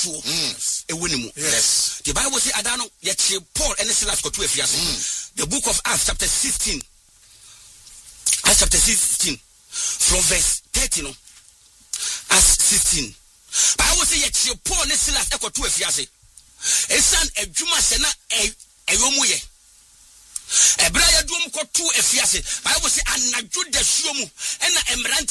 suo e wonimu yes the Bible say adano ye che Paul and Silas ko to afiase the book of Acts chapter 16 from verse 30 no Acts 16 Bible say ye che Paul and Silas e ko to afiase esan adwuma se na eyomu ye Ebra ya dum ko to afiase Bible say anadwo da suo mu na emrante